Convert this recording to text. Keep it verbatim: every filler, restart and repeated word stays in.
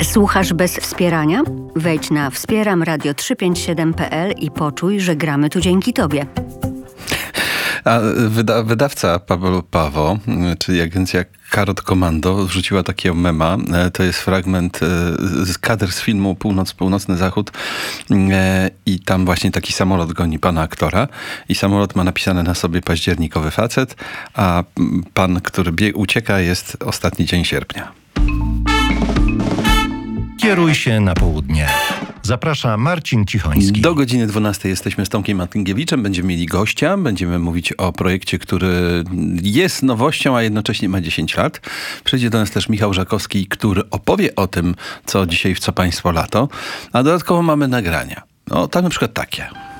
Słuchasz bez wspierania? Wejdź na wspieram radio trzysta pięćdziesiąt siedem kropka p l i poczuj, że gramy tu dzięki Tobie. A wyda- wydawca Pablo Pawo, czyli agencja Karot Komando, wrzuciła takiego mema. To jest fragment z kadr z filmu Północ, Północny Zachód i tam właśnie taki samolot goni pana aktora i samolot ma napisane na sobie październikowy facet, a pan, który bie- ucieka, jest ostatni dzień sierpnia. Kieruj się na południe. Zaprasza Marcin Cichoński. Do godziny dwunastej jesteśmy z Tomkiem Martynkiewiczem. Będziemy mieli gościa. Będziemy mówić o projekcie, który jest nowością, a jednocześnie ma dziesięć lat. Przyjdzie do nas też Michał Żakowski, który opowie o tym, co dzisiaj w Co Państwo Lato. A dodatkowo mamy nagrania. No, tak na przykład takie.